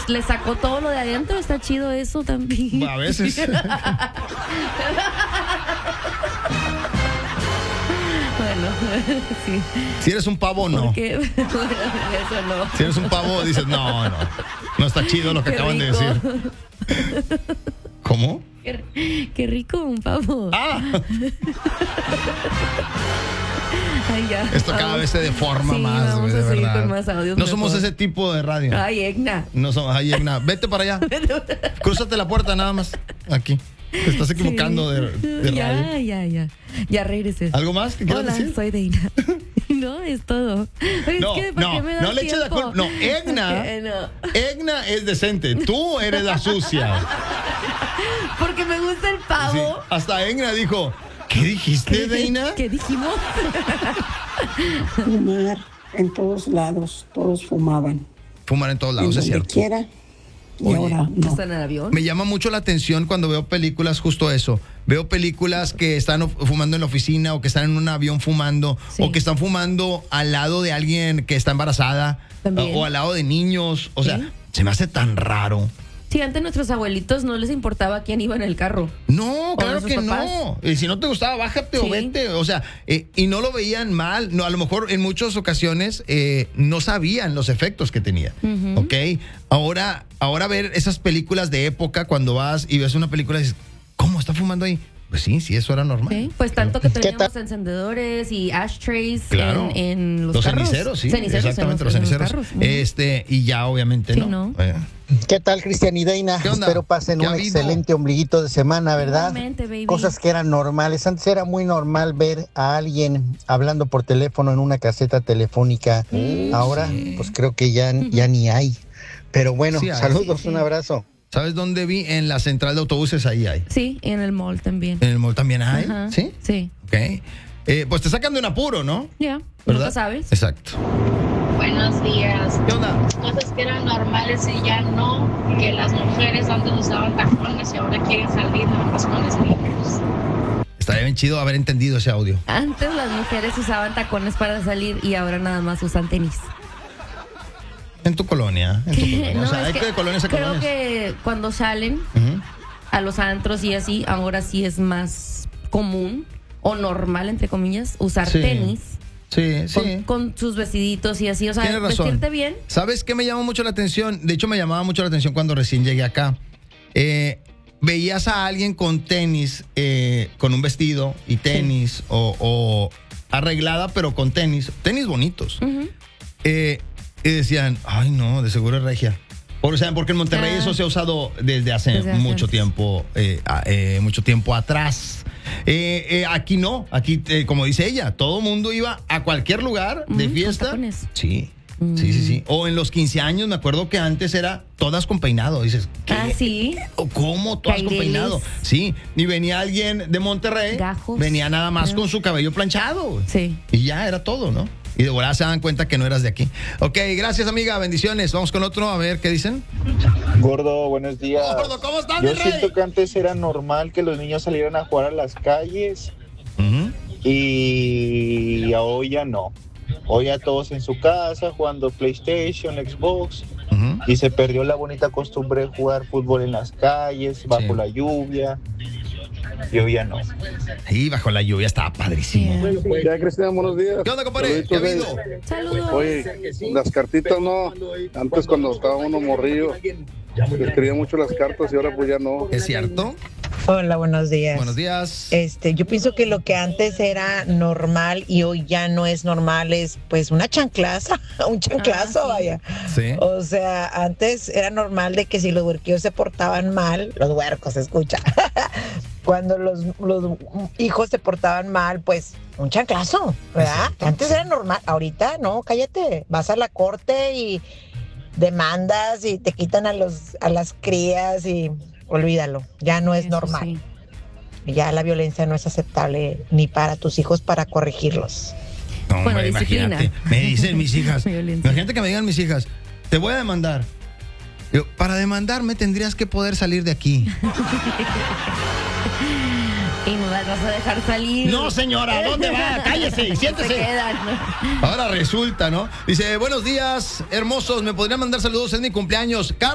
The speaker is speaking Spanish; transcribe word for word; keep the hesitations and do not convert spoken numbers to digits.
le sacó todo lo de adentro, está chido eso también. A veces. Bueno, sí. Si eres un pavo, no. Porque, bueno, eso no. Si eres un pavo, dices, no, no. No está chido lo que Qué acaban rico. de decir. ¿Cómo? Qué, qué rico un pavo. Ah, Ay, ya. esto cada Vamos. vez se deforma Sí, más, vamos güey, de a seguir verdad. con más audios No somos mejor. ese tipo de radio. Ay, Egna. No somos, ay, Egna, vete para allá. Crúzate la puerta nada más. Aquí. Te estás equivocando Sí. de, de Ya, radio. ya, ya. Ya regresé. ¿Algo más que quieras Hola, decir? soy Deina. No, es todo. Es No, que, ¿por no, qué me das no le eches la tiempo? culpa. No, Egna. Porque, no. Egna es decente. Tú eres la sucia. Porque me gusta el Sí, pavo. hasta Egna dijo, ¿qué dijiste, Deina? ¿Qué dijimos? Fumar en todos lados, todos fumaban. Fumar en todos En lados, es donde cierto. quiera. Y Oye, ahora no. ¿Está en el avión? Me llama mucho la atención cuando veo películas, justo eso. Veo películas que están of- fumando en la oficina o que están en un avión fumando Sí. o que están fumando al lado de alguien que está embarazada También. o, o al lado de niños. O Sí. sea, se me hace tan raro. Sí, antes nuestros abuelitos no les importaba quién iba en el carro. No, ¿O claro de sus que papás? no. Y si no te gustaba, bájate o Sí. vete. O sea, eh, y no lo veían mal. No, a lo mejor en muchas ocasiones eh, no sabían los efectos que tenía. Ujú. ¿Ok? Ahora, ahora ver esas películas de época, cuando vas y ves una película y dices, ¿cómo está fumando ahí? Pues sí, sí, eso era normal. Sí, pues tanto que ¿Qué teníamos tal? encendedores y ashtrays Claro. en, en los, Los carros. ceniceros, sí. Ceniceros en exactamente, los, en ceniceros. carros. Ujú. Este, y ya obviamente Sí, no. no. Eh, ¿Qué tal, Cristian y Deina? ¿Qué onda? Espero pasen ¿Qué ha un habido? excelente ombliguito de semana, ¿verdad? Igualmente, baby. Cosas que eran normales. Antes era muy normal ver a alguien hablando por teléfono en una caseta telefónica. Ahora, pues creo que ya, ya ni hay. Pero bueno, Sí hay. saludos, Sí, sí. un abrazo. ¿Sabes dónde vi? En la central de autobuses, ahí hay. Sí, en el mall también. En el mall también hay. Ajá. ¿Sí? Sí. Ok. Eh, pues te sacan de un apuro, ¿no? Ya, ¿Verdad? nunca sabes. Exacto. Buenos días. ¿Qué onda? Cosas que eran normales y ya no, que las mujeres antes usaban tacones y ahora quieren salir nada más con sneakers. Estaría bien chido haber entendido ese audio. Antes las mujeres usaban tacones para salir y ahora nada más usan tenis. En tu colonia. En tu colonia. No, o sea, es hay que que de colonias a creo colonias. que cuando salen Ujú. a los antros y así, ahora sí es más común o normal, entre comillas, usar Sí. tenis Sí, sí. con, con sus vestiditos y así. O sea, Tienes razón. vestirte bien. ¿Sabes qué me llamó mucho la atención? De hecho, me llamaba mucho la atención cuando recién llegué acá. Eh, veías a alguien con tenis, eh, con un vestido y tenis, o, o arreglada, pero con tenis, tenis bonitos. Ujú. Eh, y decían, ay, no, de seguro es regia. Por, o sea, porque en Monterrey Ah. eso se ha usado desde hace Desde hace mucho antes. tiempo, eh, a- eh, mucho tiempo atrás. Eh, eh, aquí no, aquí, eh, como dice ella, todo mundo iba a cualquier lugar de Mm, con fiesta. tacones. Sí, sí, sí, sí. O en los quince años, me acuerdo que antes era todas con peinado. Dices, ¿qué? Ah, sí. ¿O ¿Cómo? Todas con Caireles. peinado. Sí, y venía alguien de Monterrey, Gajos. venía nada más Ah. con su cabello planchado. Sí. Y ya era todo, ¿no? Y de volada se dan cuenta que no eras de aquí. Ok, gracias, amiga. Bendiciones. Vamos con otro, a ver qué dicen. Gordo, buenos días. Oh, gordo, ¿cómo estás, Yo mi rey? siento que antes era normal que los niños salieran a jugar a las calles Ujú. y hoy ya no. Hoy ya todos en su casa jugando PlayStation, Xbox Ujú. y se perdió la bonita costumbre de jugar fútbol en las calles, bajo Sí. la lluvia. Y hoy ya no. Sí, bajo la lluvia estaba padrísimo. Ya, Cristian, buenos días. ¿Qué onda, compadre? ¿Qué ha habido? Saludos. Oye, las cartitas no. Antes cuando estaba uno morrillo, escribía mucho las cartas y ahora pues ya no. ¿Es cierto? Hola, buenos días. Buenos días. Este, yo pienso que lo que antes era normal y hoy ya no es normal es pues una chanclaza, un chanclazo, Ah, sí. vaya. Sí. O sea, antes era normal de que si los huerquillos se portaban mal, los huercos, se escucha. Cuando los, los hijos se portaban mal, pues un chanclazo, ¿verdad? Exacto. Antes era normal, ahorita no, cállate, vas a la corte y demandas y te quitan a los a las crías y olvídalo, ya no es Eso normal. sí. Ya la violencia no es aceptable ni para tus hijos para corregirlos. No, Bueno, hombre, disciplina. imagínate. Me dicen mis hijas. Violencia. Imagínate que me digan mis hijas, te voy a demandar. Yo, para demandarme tendrías que poder salir de aquí. Y no las vas a dejar salir. No, señora, ¿dónde va? Cállese y siéntese. Se quedan. Ahora resulta, ¿no? Dice, buenos días, hermosos, ¿me podrían mandar saludos? Es mi cumpleaños.